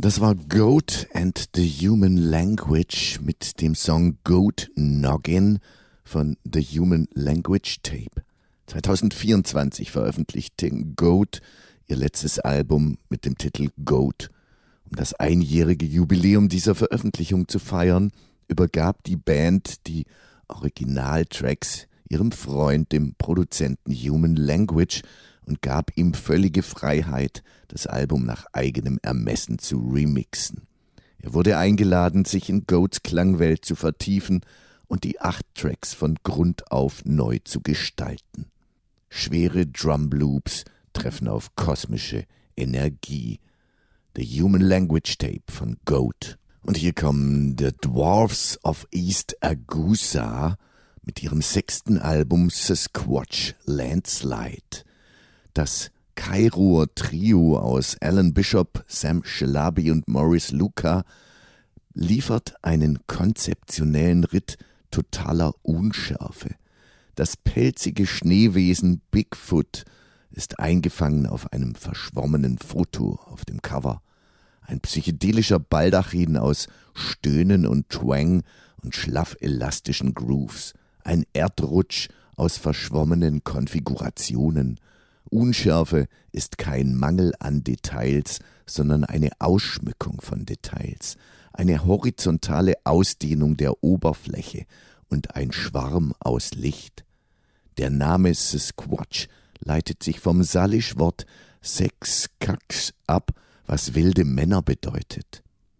Das war Goat and the Human Language mit dem Song Goat Noggin von The Human Language Tape. 2024 veröffentlichte Goat ihr letztes Album mit dem Titel Goat. Um das einjährige Jubiläum dieser Veröffentlichung zu feiern, übergab die Band die Originaltracks ihrem Freund, dem Produzenten Human Language, und gab ihm völlige Freiheit, das Album nach eigenem Ermessen zu remixen. Er wurde eingeladen, sich in Goats Klangwelt zu vertiefen und die 8 Tracks von Grund auf neu zu gestalten. Schwere Drumloops treffen auf kosmische Energie. The Human Language Tape von Goat. Und hier kommen The Dwarfs of East Agusa mit ihrem 6. Album Sasquatch Landslide. Das Kairoer Trio aus Alan Bishop, Sam Shalabi und Maurice Luca liefert einen konzeptionellen Ritt totaler Unschärfe. Das pelzige Schneewesen Bigfoot ist eingefangen auf einem verschwommenen Foto auf dem Cover. Ein psychedelischer Baldachin aus Stöhnen und Twang und schlaff elastischen Grooves. Ein Erdrutsch aus verschwommenen Konfigurationen. Unschärfe ist kein Mangel an Details, sondern eine Ausschmückung von Details, eine horizontale Ausdehnung der Oberfläche und ein Schwarm aus Licht. Der Name Sasquatch leitet sich vom Salish-Wort Sexkax ab, was wilde Männer bedeutet.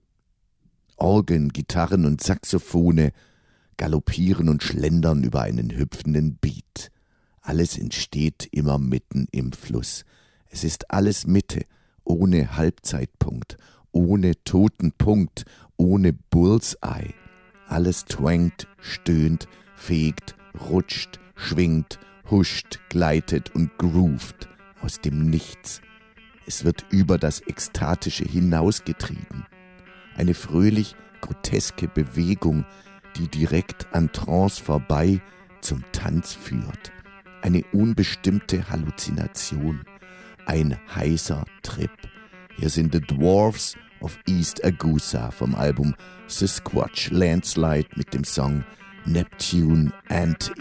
Orgeln, Gitarren und Saxophone galoppieren und schlendern über einen hüpfenden Beat. Alles entsteht immer mitten im Fluss. Es ist alles Mitte, ohne Halbzeitpunkt, ohne toten Punkt, ohne Bullseye. Alles twangt, stöhnt, fegt, rutscht, schwingt, huscht, gleitet und groovt aus dem Nichts. Es wird über das Ekstatische hinausgetrieben. Eine fröhlich groteske Bewegung, die direkt an Trance vorbei zum Tanz führt. Eine unbestimmte Halluzination, ein heißer Trip. Hier sind The Dwarfs of East Agusa vom Album Sasquatch Landslide mit dem Song Neptune and